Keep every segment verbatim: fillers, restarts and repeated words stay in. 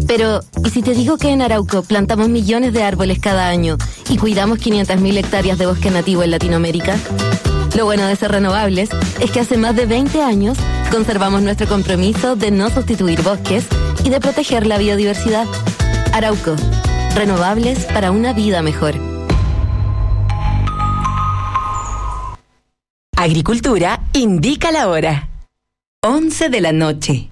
Pero, ¿y si te digo que en Arauco plantamos millones de árboles cada año y cuidamos quinientas mil hectáreas de bosque nativo en Latinoamérica? Lo bueno de ser renovables es que hace más de veinte años conservamos nuestro compromiso de no sustituir bosques y de proteger la biodiversidad. Arauco, renovables para una vida mejor. Agricultura indica la hora. once de la noche.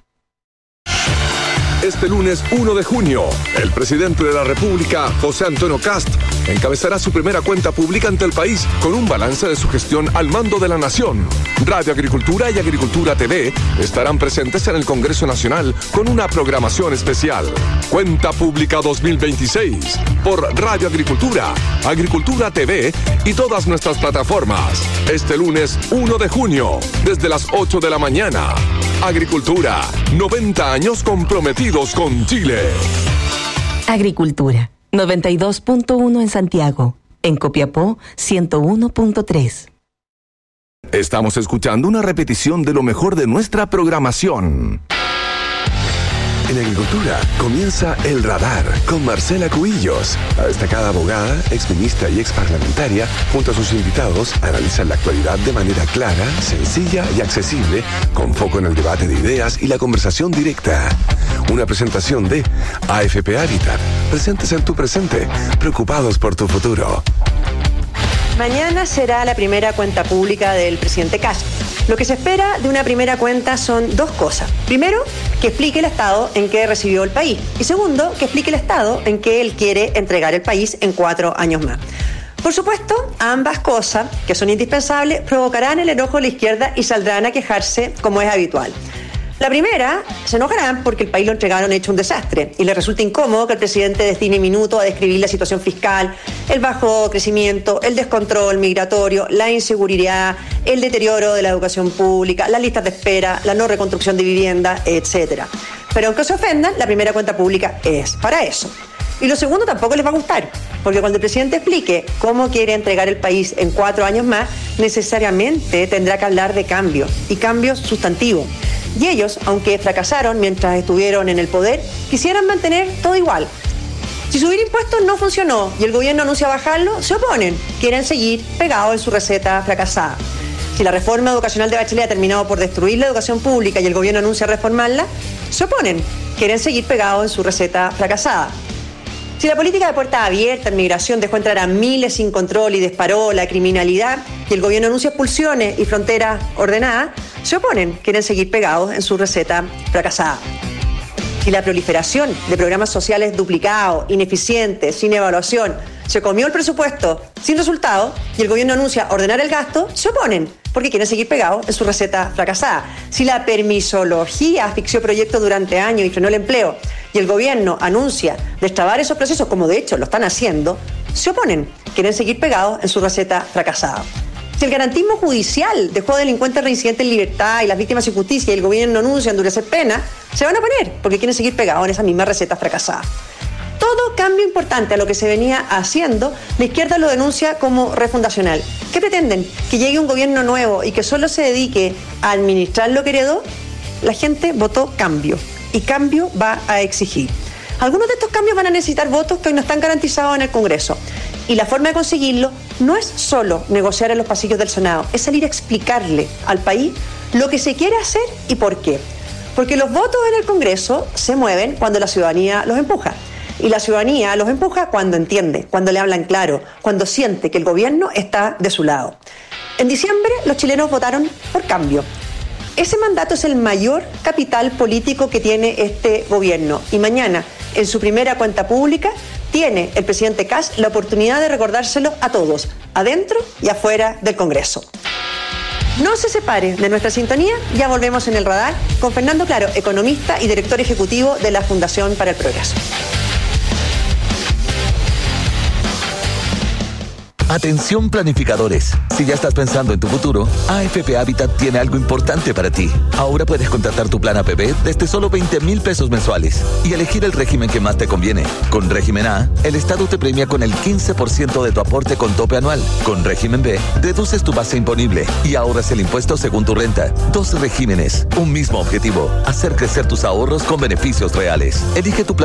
Este lunes uno de junio, el presidente de la República, José Antonio Kast, encabezará su primera cuenta pública ante el país con un balance de su gestión al mando de la nación. Radio Agricultura y Agricultura T V estarán presentes en el Congreso Nacional con una programación especial. Cuenta Pública dos mil veintiséis por Radio Agricultura, Agricultura T V y todas nuestras plataformas. Este lunes uno de junio, desde las ocho de la mañana. Agricultura, noventa años comprometidos con Chile. Agricultura, noventa y dos punto uno en Santiago. En Copiapó, ciento uno punto tres. Estamos escuchando una repetición de lo mejor de nuestra programación. En Agricultura comienza El Radar con Marcela Cubillos. La destacada abogada, exministra y exparlamentaria, junto a sus invitados, analizan la actualidad de manera clara, sencilla y accesible, con foco en el debate de ideas y la conversación directa. Una presentación de A F P Habitat. Presentes en tu presente, preocupados por tu futuro. Mañana será la primera cuenta pública del presidente Kast. Lo que se espera de una primera cuenta son dos cosas. Primero, que explique el estado en que recibió el país. Y segundo, que explique el estado en que él quiere entregar el país en cuatro años más. Por supuesto, ambas cosas, que son indispensables, provocarán el enojo de la izquierda y saldrán a quejarse como es habitual. La primera, se enojarán porque el país lo entregaron hecho un desastre y les resulta incómodo que el presidente destine minutos a describir la situación fiscal, el bajo crecimiento, el descontrol migratorio, la inseguridad, el deterioro de la educación pública, las listas de espera, la no reconstrucción de vivienda, etcétera. Pero aunque se ofendan, la primera cuenta pública es para eso. Y lo segundo tampoco les va a gustar, porque cuando el presidente explique cómo quiere entregar el país en cuatro años más, necesariamente tendrá que hablar de cambios, y cambios sustantivos. Y ellos, aunque fracasaron mientras estuvieron en el poder, quisieran mantener todo igual. Si subir impuestos no funcionó y el gobierno anuncia bajarlo, se oponen, quieren seguir pegados en su receta fracasada. Si la reforma educacional de Bachelet ha terminado por destruir la educación pública y el gobierno anuncia reformarla, se oponen, quieren seguir pegados en su receta fracasada. Si la política de puerta abierta en migración dejó entrar a miles sin control y disparó la criminalidad y el gobierno anuncia expulsiones y fronteras ordenadas, se oponen, quieren seguir pegados en su receta fracasada. Si la proliferación de programas sociales duplicados, ineficientes, sin evaluación, se comió el presupuesto sin resultado y el gobierno anuncia ordenar el gasto, se oponen, porque quieren seguir pegados en su receta fracasada. Si la permisología asfixió proyectos durante años y frenó el empleo y el gobierno anuncia destrabar esos procesos, como de hecho lo están haciendo, se oponen, quieren seguir pegados en su receta fracasada. Si el garantismo judicial dejó a delincuentes reincidentes en libertad y las víctimas sin justicia y el gobierno anuncia endurecer penas, se van a poner porque quieren seguir pegados en esa misma receta fracasada. Todo cambio importante a lo que se venía haciendo, la izquierda lo denuncia como refundacional. ¿Qué pretenden? ¿Que llegue un gobierno nuevo y que solo se dedique a administrar lo que heredó? La gente votó cambio y cambio va a exigir. Algunos de estos cambios van a necesitar votos que hoy no están garantizados en el Congreso. Y la forma de conseguirlo no es solo negociar en los pasillos del Senado, es salir a explicarle al país lo que se quiere hacer y por qué. Porque los votos en el Congreso se mueven cuando la ciudadanía los empuja. Y la ciudadanía los empuja cuando entiende, cuando le hablan claro, cuando siente que el gobierno está de su lado. En diciembre los chilenos votaron por cambio. Ese mandato es el mayor capital político que tiene este gobierno. Y mañana, en su primera cuenta pública, tiene el presidente Kast la oportunidad de recordárselo a todos, adentro y afuera del Congreso. No se separe de nuestra sintonía, ya volvemos en El Radar con Fernando Claro, economista y director ejecutivo de la Fundación para el Progreso. Atención planificadores, si ya estás pensando en tu futuro, A F P Habitat tiene algo importante para ti. Ahora puedes contratar tu plan A P B desde solo veinte mil pesos mensuales y elegir el régimen que más te conviene. Con régimen A, el Estado te premia con el quince por ciento de tu aporte con tope anual. Con régimen B, deduces tu base imponible y ahorras el impuesto según tu renta. Dos regímenes, un mismo objetivo, hacer crecer tus ahorros con beneficios reales. Elige tu plan